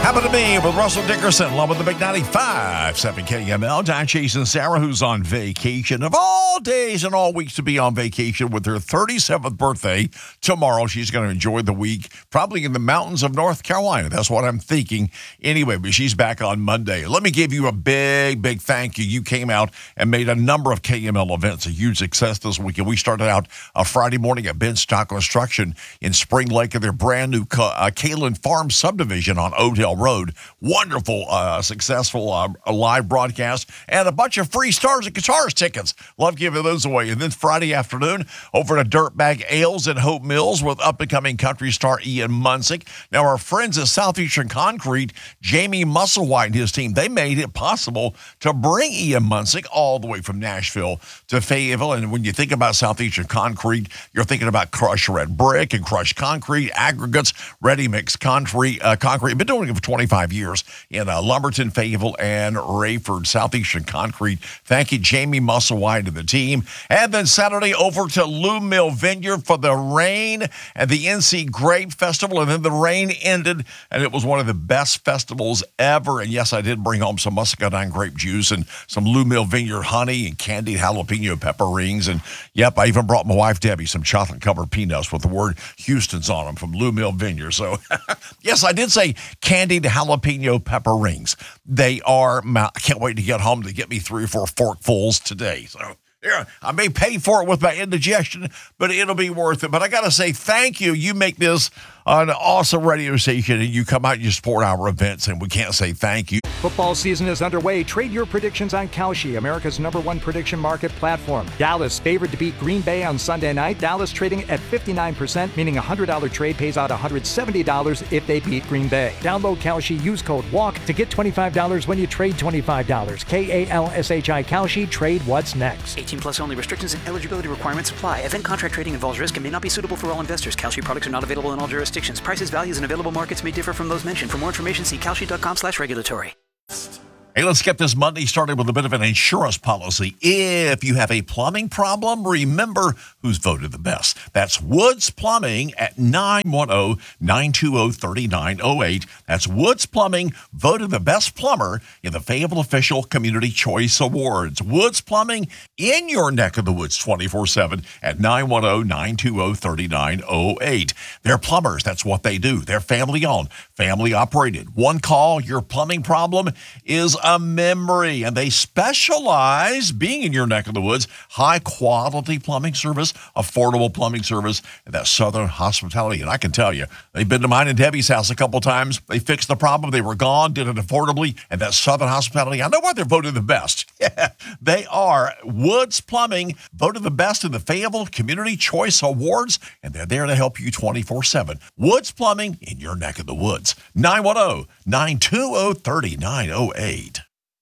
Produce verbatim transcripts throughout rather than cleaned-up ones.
Happened to me with Russell Dickerson, along with the Big ninety-five, seven K M L. Don Chase and Sarah, who's on vacation of all days and all weeks to be on vacation with her thirty-seventh birthday tomorrow. She's going to enjoy the week, probably in the mountains of North Carolina. That's what I'm thinking anyway, but she's back on Monday. Let me give you a big, big thank you. You came out and made a number of K M L events a huge success this weekend. We started out a Friday morning at Ben Stock Construction in Spring Lake at their brand new uh, Kalen Farm subdivision on Odell Road. Wonderful, uh, successful uh, live broadcast and a bunch of free Stars and Guitars tickets. Love giving those away. And then Friday afternoon, over to Dirtbag Ales at Hope Mills with up-and-coming country star Ian Munsick. Now, our friends at Southeastern Concrete, Jamie Musselwhite and his team, they made it possible to bring Ian Munsick all the way from Nashville to Fayetteville. And when you think about Southeastern Concrete, you're thinking about crushed red brick and crushed concrete, aggregates, ready-mix concrete. Uh, concrete. Been doing it for twenty-five years in uh, Lumberton, Fayetteville, and Rayford. Southeastern Concrete. Thank you, Jamie Musselwhite and the team. And then Saturday over to Lou Mill Vineyard for the rain and the N C Grape Festival. And then the rain ended, and it was one of the best festivals ever. And yes, I did bring home some muscadine grape juice and some Lou Mill Vineyard honey and candied jalapeno pepper rings. And yep, I even brought my wife Debbie some chocolate-covered peanuts with the word Houston's on them from Lou Mill Vineyard. So yes, I did say candied jalapeno pepper rings. They are, I can't wait to get home to get me three or four forkfuls today. So yeah, I may pay for it with my indigestion, but it'll be worth it. But I got to say thank you. You make this an awesome radio station, and you come out and you support our events, and we can't say thank you. Football season is underway. Trade your predictions on Kalshi, America's number one prediction market platform. Dallas favored to beat Green Bay on Sunday night. Dallas trading at fifty-nine percent, meaning a one hundred dollars trade pays out one hundred seventy dollars if they beat Green Bay. Download Kalshi, use code WALK to get twenty-five dollars when you trade twenty-five dollars. K A L S H I Kalshi, trade what's next. eighteen plus only. Restrictions and eligibility requirements apply. Event contract trading involves risk and may not be suitable for all investors. Kalshi products are not available in all jurisdictions. Prices, values, and available markets may differ from those mentioned. For more information, see kalshi.com slash regulatory. Hey, let's get this Monday started with a bit of an insurance policy. If you have a plumbing problem, remember who's voted the best. That's Woods Plumbing at nine one zero, nine two zero, three nine zero eight. That's Woods Plumbing, voted the best plumber in the Fayetteville Official Community Choice Awards. Woods Plumbing in your neck of the woods twenty-four seven at nine one zero, nine two zero, three nine zero eight. They're plumbers. That's what they do. They're family-owned, family-operated. One call, your plumbing problem is a memory, and they specialize, being in your neck of the woods, high-quality plumbing service, affordable plumbing service, and that Southern hospitality. And I can tell you, they've been to mine and Debbie's house a couple times. They fixed the problem. They were gone, did it affordably, and that Southern hospitality, I know why they're voted the best. Yeah, they are. Woods Plumbing, voted the best in the Fayetteville Community Choice Awards, and they're there to help you twenty-four seven. Woods Plumbing in your neck of the woods. nine one zero, nine two zero, three nine zero eight.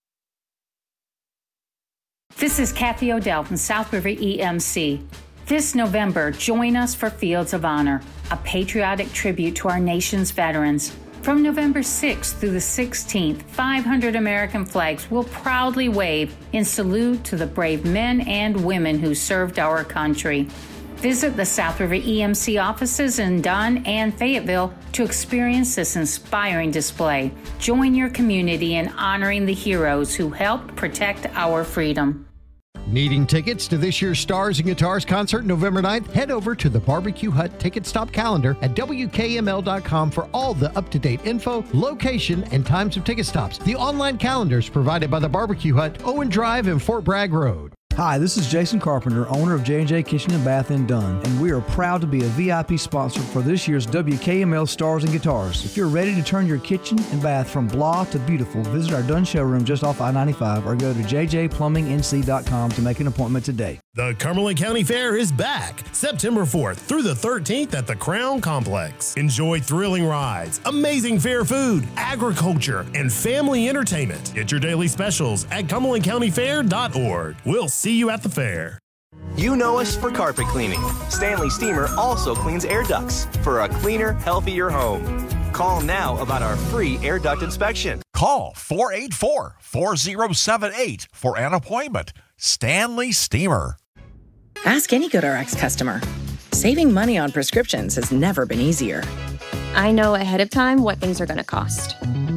This is Kathy Odell from South River E M C. This November, join us for Fields of Honor, a patriotic tribute to our nation's veterans. From November sixth through the sixteenth, five hundred American flags will proudly wave in salute to the brave men and women who served our country. Visit the South River E M C offices in Dunn and Fayetteville to experience this inspiring display. Join your community in honoring the heroes who helped protect our freedom. Needing tickets to this year's Stars and Guitars concert November ninth? Head over to the Barbecue Hut Ticket Stop calendar at W K M L dot com for all the up-to-date info, location, and times of ticket stops. The online calendar is provided by the Barbecue Hut, Owen Drive, and Fort Bragg Road. Hi, this is Jason Carpenter, owner of J and J Kitchen and Bath in Dunn, and we are proud to be a V I P sponsor for this year's W K M L Stars and Guitars. If you're ready to turn your kitchen and bath from blah to beautiful, visit our Dunn showroom just off I ninety-five or go to j j plumbing n c dot com to make an appointment today. The Cumberland County Fair is back September fourth through the thirteenth at the Crown Complex. Enjoy thrilling rides, amazing fair food, agriculture, and family entertainment. Get your daily specials at cumberland county fair dot org. We'll see you at the fair. You know us for carpet cleaning. Stanley Steamer also cleans air ducts for a cleaner, healthier home. Call now about our free air duct inspection. Call four eight four, four zero seven eight for an appointment. Stanley Steamer. Ask any GoodRx customer. Saving money on prescriptions has never been easier. I know ahead of time what things are going to cost.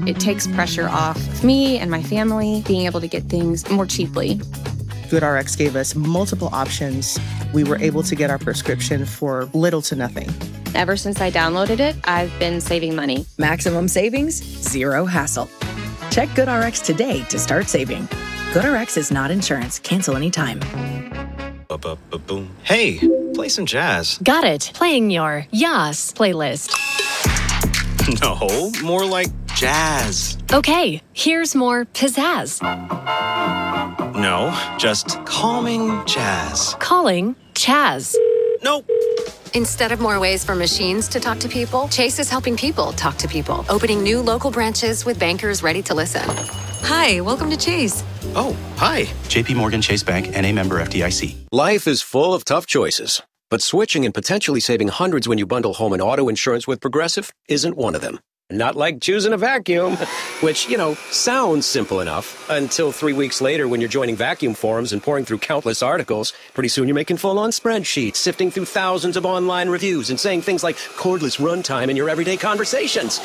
It takes pressure off of me and my family, being able to get things more cheaply. GoodRx gave us multiple options. We were able to get our prescription for little to nothing. Ever since I downloaded it, I've been saving money. Maximum savings, zero hassle. Check GoodRx today to start saving. GoodRx is not insurance. Cancel anytime. Ba-ba-ba-boom. Hey, play some jazz. Got it. Playing your Yas playlist. No, more like jazz. Okay, here's more pizzazz. No, just calming jazz. Calling Chaz. Nope. Instead of more ways for machines to talk to people, Chase is helping people talk to people, opening new local branches with bankers ready to listen. Hi, welcome to Chase. Oh, hi. J P Morgan Chase Bank, N A member F D I C. Life is full of tough choices, but switching and potentially saving hundreds when you bundle home and auto insurance with Progressive isn't one of them. Not like choosing a vacuum, which, you know, sounds simple enough until three weeks later when you're joining vacuum forums and pouring through countless articles. Pretty soon you're making full-on spreadsheets, sifting through thousands of online reviews and saying things like cordless runtime in your everyday conversations.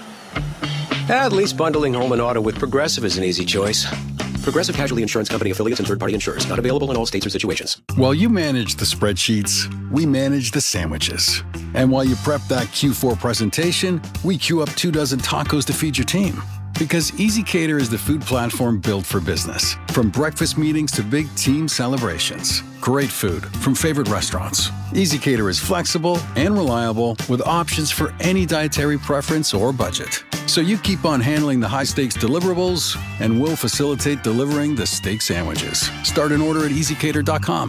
At least bundling home and auto with Progressive is an easy choice. Progressive Casualty Insurance Company affiliates and third-party insurers. Not available in all states or situations. While you manage the spreadsheets, we manage the sandwiches. And while you prep that Q four presentation, we queue up two dozen tacos to feed your team. Because EasyCater is the food platform built for business. From breakfast meetings to big team celebrations. Great food from favorite restaurants. EasyCater is flexible and reliable with options for any dietary preference or budget. So you keep on handling the high-stakes deliverables, and we'll facilitate delivering the steak sandwiches. Start an order at easy cater dot com.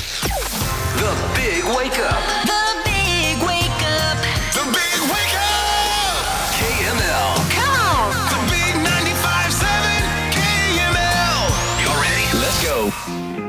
The Big Wake Up. The Big Wake Up. The Big Wake Up. K M L. Come on. The Big ninety-five point seven K M L. You ready? Let's go.